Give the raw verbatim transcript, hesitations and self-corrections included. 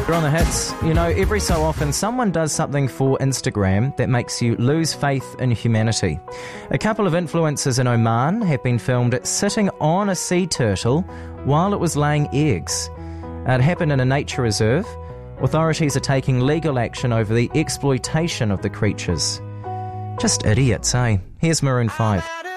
You're on the hits. You know, every so often someone does something for Instagram that makes you lose faith in humanity. A couple of influencers in Oman have been filmed sitting on a sea turtle while it was laying eggs. It happened in a nature reserve. Authorities are taking legal action over the exploitation of the creatures. Just idiots, eh? Here's Maroon five.